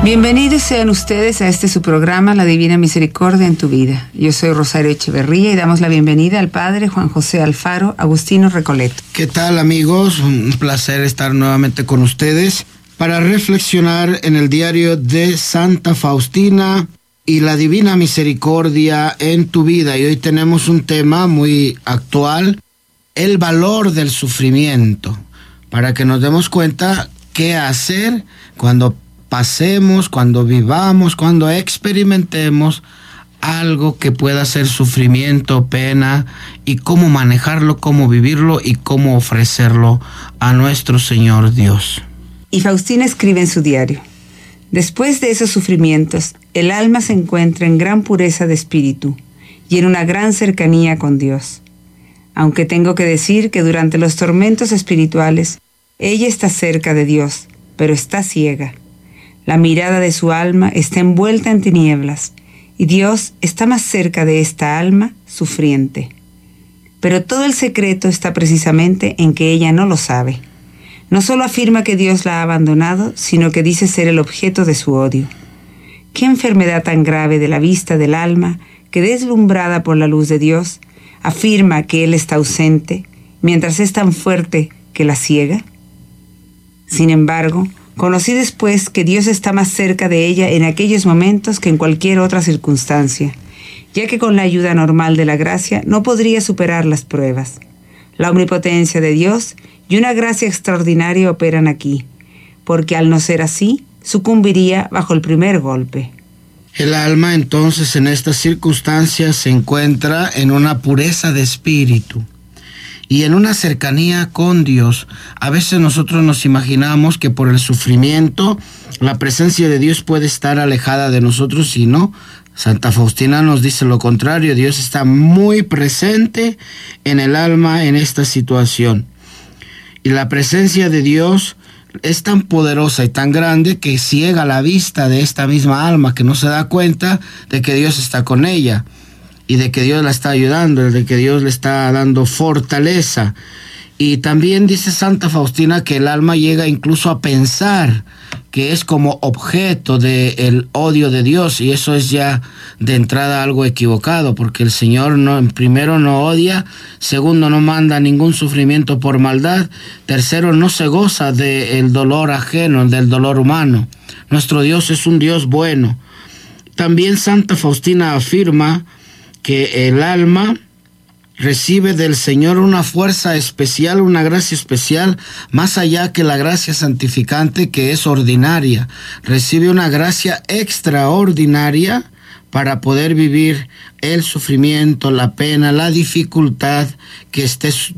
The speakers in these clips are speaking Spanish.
Bienvenidos sean ustedes a su programa La Divina Misericordia en tu Vida. Yo soy Rosario Echeverría y damos la bienvenida al Padre Juan José Alfaro Agustino Recoleto. ¿Qué tal, amigos? Un placer estar nuevamente con ustedes para reflexionar en el diario de Santa Faustina y la Divina Misericordia en tu vida. Y hoy tenemos un tema muy actual, el valor del sufrimiento, para que nos demos cuenta qué hacer cuando pasemos, cuando vivamos, cuando experimentemos algo que pueda ser sufrimiento, pena, y cómo manejarlo, cómo vivirlo y cómo ofrecerlo a nuestro Señor Dios. Y Faustina escribe en su diario: después de esos sufrimientos, el alma se encuentra en gran pureza de espíritu y en una gran cercanía con Dios. Aunque tengo que decir que durante los tormentos espirituales, ella está cerca de Dios, pero está ciega. La mirada de su alma está envuelta en tinieblas, y Dios está más cerca de esta alma sufriente. Pero todo el secreto está precisamente en que ella no lo sabe. No solo afirma que Dios la ha abandonado, sino que dice ser el objeto de su odio. ¿Qué enfermedad tan grave de la vista del alma que, deslumbrada por la luz de Dios, afirma que Él está ausente, mientras es tan fuerte que la ciega? Sin embargo, conocí después que Dios está más cerca de ella en aquellos momentos que en cualquier otra circunstancia, ya que con la ayuda normal de la gracia no podría superar las pruebas. La omnipotencia de Dios y una gracia extraordinaria operan aquí, porque al no ser así, sucumbiría bajo el primer golpe. El alma entonces en estas circunstancias se encuentra en una pureza de espíritu y en una cercanía con Dios. A veces nosotros nos imaginamos que por el sufrimiento la presencia de Dios puede estar alejada de nosotros, y no. Santa Faustina nos dice lo contrario. Dios está muy presente en el alma en esta situación. Y la presencia de Dios es tan poderosa y tan grande que ciega la vista de esta misma alma, que no se da cuenta de que Dios está con ella y de que Dios la está ayudando, de que Dios le está dando fortaleza. Y también dice Santa Faustina que el alma llega incluso a pensar que es como objeto del odio de Dios, y eso es ya de entrada algo equivocado, porque el Señor primero no odia, segundo no manda ningún sufrimiento por maldad, tercero no se goza del dolor ajeno, del dolor humano. Nuestro Dios es un Dios bueno. También Santa Faustina afirma que el alma recibe del Señor una fuerza especial, una gracia especial, más allá que la gracia santificante, que es ordinaria. Recibe una gracia extraordinaria para poder vivir el sufrimiento, la pena, la dificultad que estés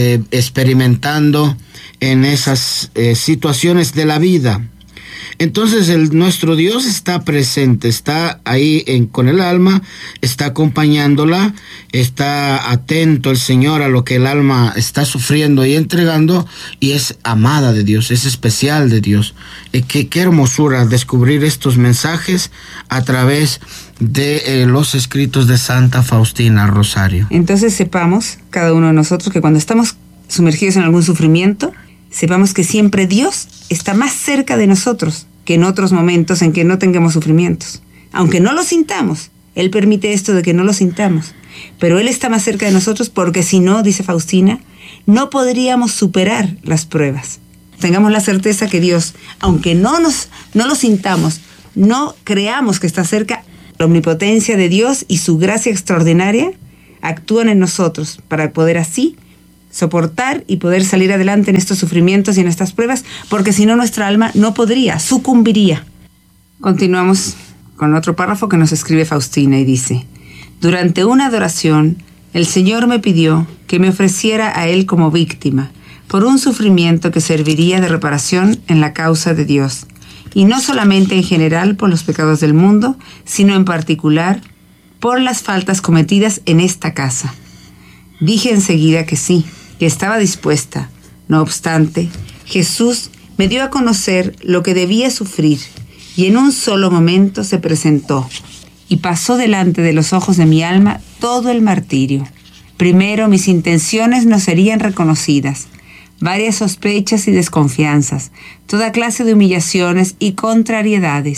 experimentando en esas situaciones de la vida. Entonces nuestro Dios está presente, está ahí con el alma, está acompañándola, está atento el Señor a lo que el alma está sufriendo y entregando, y es amada de Dios, es especial de Dios. Qué hermosura descubrir estos mensajes a través de los escritos de Santa Faustina, Rosario. Entonces sepamos, cada uno de nosotros, que cuando estamos sumergidos en algún sufrimiento, sepamos que siempre Dios está más cerca de nosotros que en otros momentos en que no tengamos sufrimientos. Aunque no lo sintamos, Él permite esto de que no lo sintamos, pero Él está más cerca de nosotros, porque si no, dice Faustina, no podríamos superar las pruebas. Tengamos la certeza que Dios, aunque no lo sintamos, no creamos que está cerca, la omnipotencia de Dios y su gracia extraordinaria actúan en nosotros para poder así soportar y poder salir adelante en estos sufrimientos y en estas pruebas, porque si no nuestra alma no podría, sucumbiría. Continuamos con otro párrafo que nos escribe Faustina y dice: durante una adoración, el Señor me pidió que me ofreciera a Él como víctima por un sufrimiento que serviría de reparación en la causa de Dios, y no solamente en general por los pecados del mundo, sino en particular por las faltas cometidas en esta casa. Dije enseguida que sí, que estaba dispuesta. No obstante, Jesús me dio a conocer lo que debía sufrir, y en un solo momento se presentó y pasó delante de los ojos de mi alma todo el martirio. Primero, mis intenciones no serían reconocidas, varias sospechas y desconfianzas, toda clase de humillaciones y contrariedades,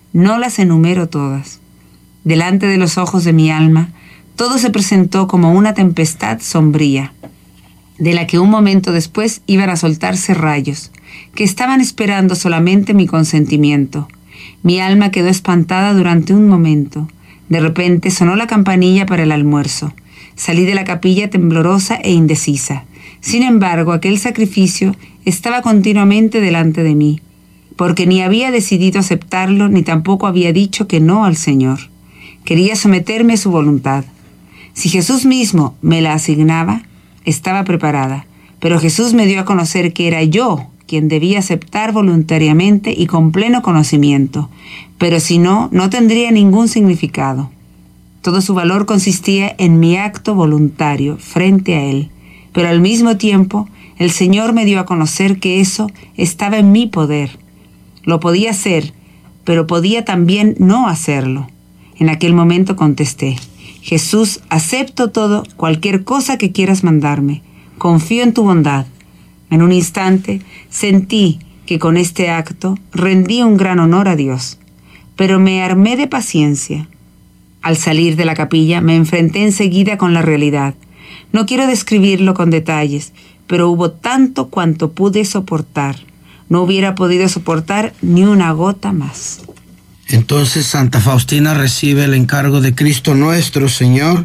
No las enumero todas. Delante de los ojos de mi alma, todo se presentó como una tempestad sombría, de la que un momento después iban a soltarse rayos, que estaban esperando solamente mi consentimiento. Mi alma quedó espantada durante un momento. De repente sonó la campanilla para el almuerzo. Salí de la capilla temblorosa e indecisa. Sin embargo, aquel sacrificio estaba continuamente delante de mí, porque ni había decidido aceptarlo ni tampoco había dicho que no al Señor. Quería someterme a su voluntad. Si Jesús mismo me la asignaba, estaba preparada, pero Jesús me dio a conocer que era yo quien debía aceptar voluntariamente y con pleno conocimiento, pero si no, no tendría ningún significado. Todo su valor consistía en mi acto voluntario frente a Él, pero al mismo tiempo el Señor me dio a conocer que eso estaba en mi poder. Lo podía hacer, pero podía también no hacerlo. En aquel momento contesté: Jesús, acepto todo, cualquier cosa que quieras mandarme. Confío en tu bondad. En un instante sentí que con este acto rendí un gran honor a Dios, pero me armé de paciencia. Al salir de la capilla me enfrenté enseguida con la realidad. No quiero describirlo con detalles, pero hubo tanto cuanto pude soportar. No hubiera podido soportar ni una gota más. Entonces Santa Faustina recibe el encargo de Cristo nuestro Señor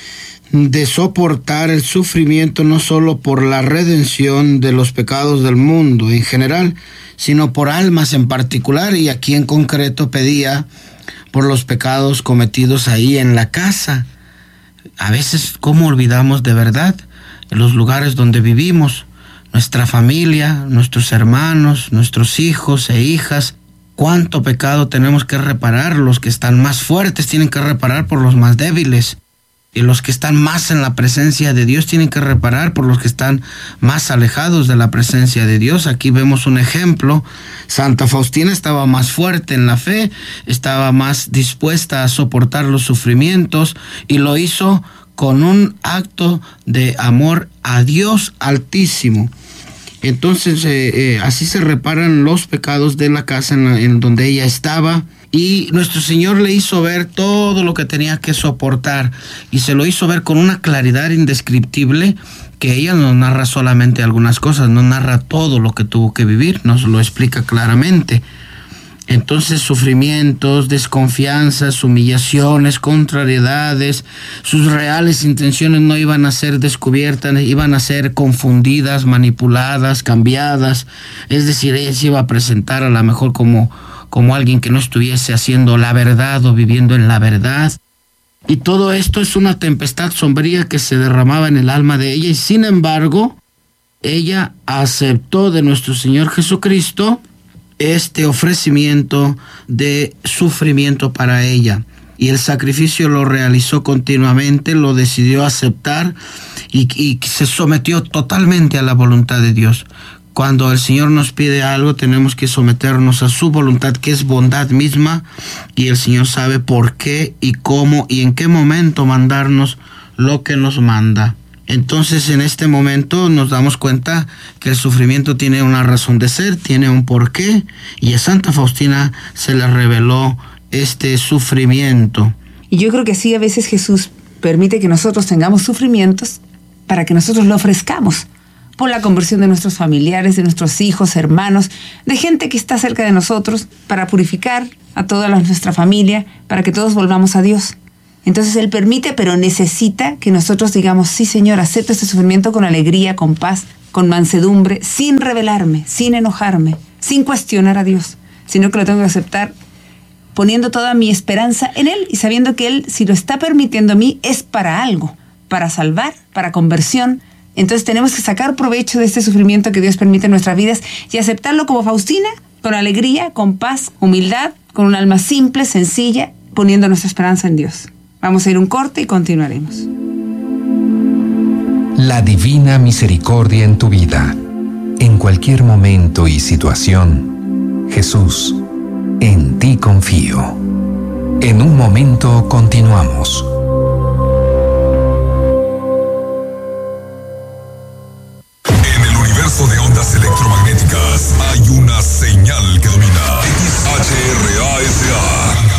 de soportar el sufrimiento no solo por la redención de los pecados del mundo en general, sino por almas en particular, y aquí en concreto pedía por los pecados cometidos ahí en la casa. A veces, ¿cómo olvidamos de verdad los lugares donde vivimos? Nuestra familia, nuestros hermanos, nuestros hijos e hijas. ¿Cuánto pecado tenemos que reparar? Los que están más fuertes tienen que reparar por los más débiles. Y los que están más en la presencia de Dios tienen que reparar por los que están más alejados de la presencia de Dios. Aquí vemos un ejemplo. Santa Faustina estaba más fuerte en la fe, estaba más dispuesta a soportar los sufrimientos y lo hizo con un acto de amor a Dios Altísimo. Entonces, así se reparan los pecados de la casa en donde ella estaba. Y nuestro Señor le hizo ver todo lo que tenía que soportar y se lo hizo ver con una claridad indescriptible que ella no narra solamente algunas cosas, no narra todo lo que tuvo que vivir, nos lo explica claramente. Entonces, sufrimientos, desconfianzas, humillaciones, contrariedades, sus reales intenciones no iban a ser descubiertas, iban a ser confundidas, manipuladas, cambiadas. Es decir, ella se iba a presentar a lo mejor como alguien que no estuviese haciendo la verdad o viviendo en la verdad. Y todo esto es una tempestad sombría que se derramaba en el alma de ella, y sin embargo, ella aceptó de nuestro Señor Jesucristo este ofrecimiento de sufrimiento para ella. Y el sacrificio lo realizó continuamente, lo decidió aceptar y se sometió totalmente a la voluntad de Dios. Cuando el Señor nos pide algo, tenemos que someternos a su voluntad, que es bondad misma, y el Señor sabe por qué y cómo y en qué momento mandarnos lo que nos manda. Entonces, en este momento nos damos cuenta que el sufrimiento tiene una razón de ser, tiene un porqué, y a Santa Faustina se le reveló este sufrimiento. Y yo creo que sí, a veces Jesús permite que nosotros tengamos sufrimientos para que nosotros lo ofrezcamos por la conversión de nuestros familiares, de nuestros hijos, hermanos, de gente que está cerca de nosotros, para purificar a toda nuestra familia, para que todos volvamos a Dios. Entonces Él permite, pero necesita que nosotros digamos: sí, Señor, acepto este sufrimiento con alegría, con paz, con mansedumbre, sin rebelarme, sin enojarme, sin cuestionar a Dios, sino que lo tengo que aceptar poniendo toda mi esperanza en Él y sabiendo que Él, si lo está permitiendo a mí, es para algo, para salvar, para conversión. Entonces tenemos que sacar provecho de este sufrimiento que Dios permite en nuestras vidas y aceptarlo como Faustina, con alegría, con paz, humildad, con un alma simple, sencilla, poniendo nuestra esperanza en Dios. Vamos a ir un corte y continuaremos. La divina misericordia en tu vida, en cualquier momento y situación. Jesús, en ti confío. En un momento continuamos.